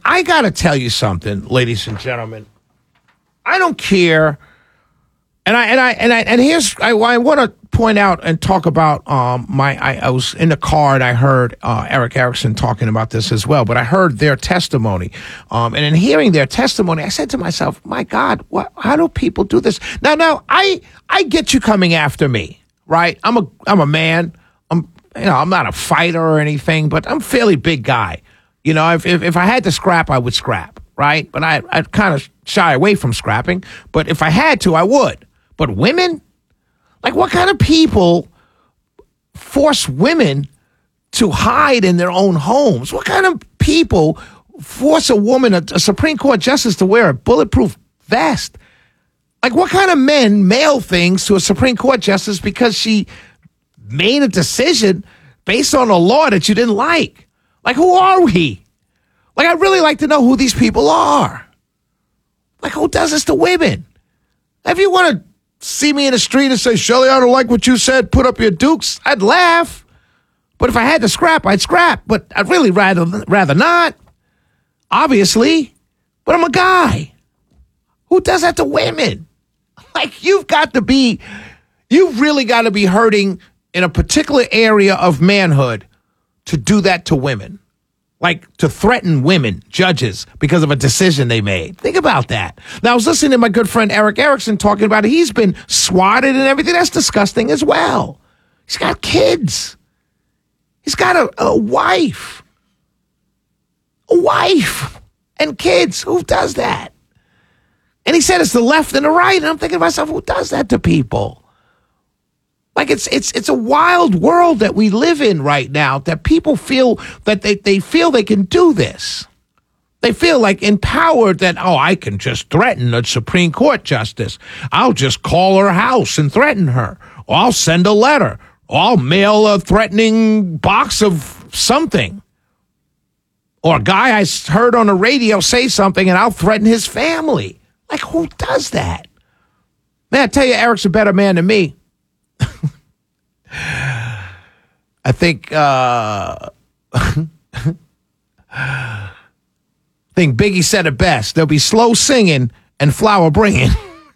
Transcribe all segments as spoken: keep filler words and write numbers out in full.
I got to tell you something, ladies and gentlemen. I don't care. And I and I and I and here's I, I want to point out and talk about um my I, I was in the car and I heard uh, Eric Erickson talking about this as well, but I heard their testimony, um and in hearing their testimony, I said to myself, my God, what? How do people do this? Now, now I I get you coming after me, right? I'm a I'm a man. I'm you know I'm not a fighter or anything, but I'm a fairly big guy. You know, if if, if I had to scrap, I would scrap, right? But I I kind of shy away from scrapping. But if I had to, I would. But women, like what kind of people force women to hide in their own homes? What kind of people force a woman, a, a Supreme Court justice, to wear a bulletproof vest? Like what kind of men mail things to a Supreme Court justice because she made a decision based on a law that you didn't like? Like who are we? Like I'd really like to know who these people are. Like who does this to women? If you want to see me in the street and say, Shelley, I don't like what you said, put up your dukes, I'd laugh. But if I had to scrap, I'd scrap. But I'd really rather rather not, obviously. But I'm a guy. Who does that to women? Like, you've got to be, you've really got to be hurting in a particular area of manhood to do that to women. Like to threaten women, judges, because of a decision they made. Think about that. Now, I was listening to my good friend Eric Erickson talking about it. He's been swatted and everything. That's disgusting as well. He's got kids. He's got a, a wife. A wife and kids. Who does that? And he said it's the left and the right. And I'm thinking to myself, who does that to people? Like it's it's it's a wild world that we live in right now, that people feel that they, they feel they can do this. They feel like empowered that, oh, I can just threaten a Supreme Court justice. I'll just call her house and threaten her. Or I'll send a letter. Or I'll mail a threatening box of something. Or a guy I heard on the radio say something and I'll threaten his family. Like, who does that? Man, I tell you, Eric's a better man than me. I think uh, I think Biggie said it best. There'll be slow singing and flower bringing.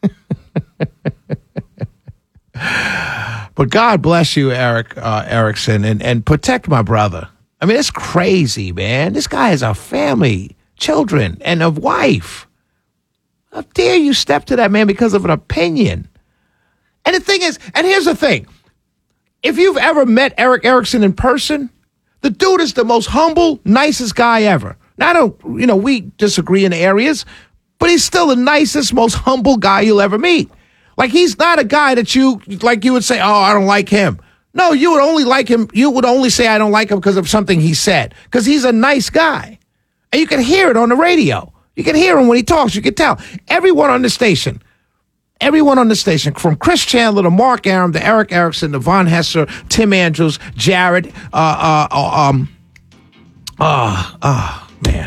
But God bless you, Eric uh, Erickson, and, and protect my brother. I mean, it's crazy, man. This guy has a family, children, and a wife. How dare you step to that man because of an opinion? And the thing is, and here's the thing. If you've ever met Eric Erickson in person, the dude is the most humble, nicest guy ever. Now, I don't, you know, we disagree in areas, but he's still the nicest, most humble guy you'll ever meet. Like, he's not a guy that you, like, you would say, oh, I don't like him. No, you would only like him, you would only say I don't like him because of something he said, because he's a nice guy. And you can hear it on the radio. You can hear him when he talks. You can tell. Everyone on the station. Everyone on the station, from Chris Chandler to Mark Arum to Eric Erickson to Von Hesser, Tim Andrews, Jared, uh, uh, um, oh, oh, man.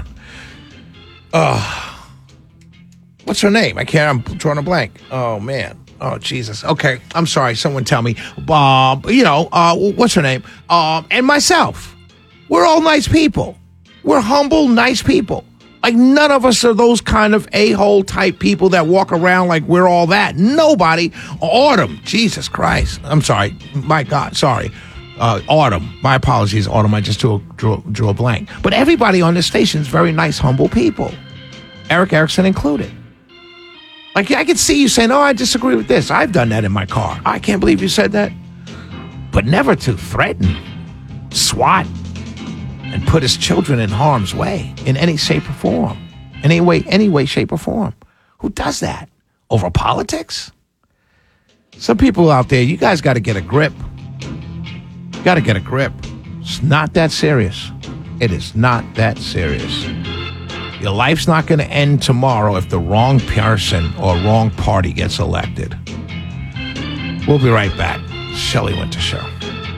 Oh, what's her name? I can't, I'm drawing a blank. Oh, man. Oh, Jesus. Okay, I'm sorry. Someone tell me. Uh, you know, uh, what's her name? Um, and myself. We're all nice people. We're humble, nice people. Like, none of us are those kind of a-hole type people that walk around like we're all that. Nobody. Autumn. Jesus Christ. I'm sorry. My God. Sorry. Uh, Autumn. My apologies, Autumn. I just drew, drew, drew a blank. But everybody on this station is very nice, humble people. Eric Erickson included. Like, I could see you saying, oh, I disagree with this. I've done that in my car. I can't believe you said that. But never to threaten, swat, and put his children in harm's way in any shape or form. In any way, any way, shape, or form. Who does that? Over politics? Some people out there, you guys got to get a grip. You got to get a grip. It's not that serious. It is not that serious. Your life's not going to end tomorrow if the wrong person or wrong party gets elected. We'll be right back. Shelley Winter Show.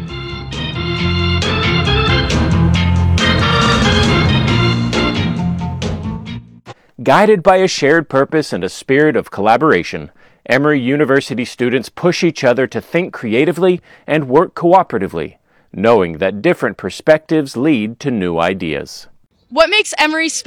Guided by a shared purpose and a spirit of collaboration, Emory University students push each other to think creatively and work cooperatively, knowing that different perspectives lead to new ideas. What makes Emory